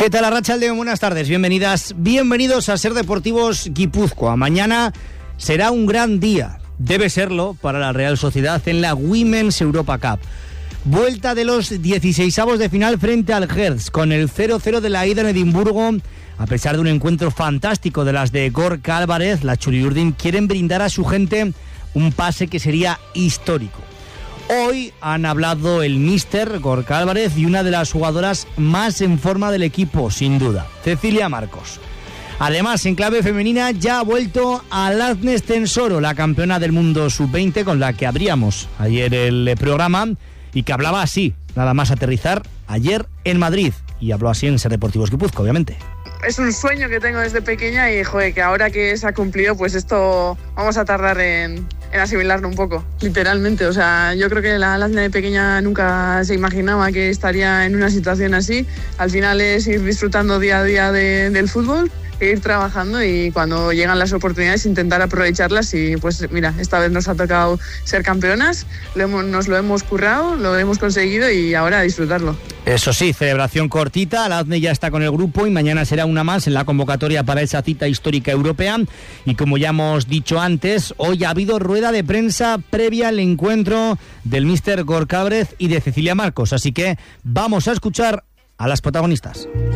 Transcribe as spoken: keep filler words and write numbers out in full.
¿Qué tal, Arratsaldeon? Buenas tardes, bienvenidas, bienvenidos a Ser Deportivos Guipúzcoa. Mañana será un gran día, debe serlo para la Real Sociedad en la Women's Europa Cup. Vuelta de los dieciseisavos de final frente al Hertz, con el cero cero de la ida en Edimburgo. A pesar de un encuentro fantástico de las de Gorka Álvarez, las Txuri-Urdin quieren brindar a su gente un pase que sería histórico. Hoy han hablado el míster Gorka Álvarez y una de las jugadoras más en forma del equipo, sin duda, Cecilia Marcos. Además, en clave femenina ya ha vuelto Alaznes Tensoro, la campeona del mundo sub veinte con la que abríamos ayer el programa y que hablaba así, nada más aterrizar ayer en Madrid, y habló así en Ser Deportivos Guipúzcoa, obviamente. Es un sueño que tengo desde pequeña y, joder, que ahora que se ha cumplido, pues esto vamos a tardar en, en asimilarlo un poco, literalmente. O sea, yo creo que la Alazne de pequeña nunca se imaginaba que estaría en una situación así. Al final es ir disfrutando día a día de, del fútbol, e ir trabajando, y cuando llegan las oportunidades intentar aprovecharlas. Y pues mira, esta vez nos ha tocado ser campeonas, lo hemos, nos lo hemos currado, lo hemos conseguido y ahora a disfrutarlo. Eso sí, celebración cortita, Alazne ya está con el grupo y mañana será una más en la convocatoria para esa cita histórica europea. Y como ya hemos dicho antes, hoy ha habido rueda de prensa previa al encuentro del míster Gorka Álvarez y de Cecilia Marcos, así que vamos a escuchar a las protagonistas.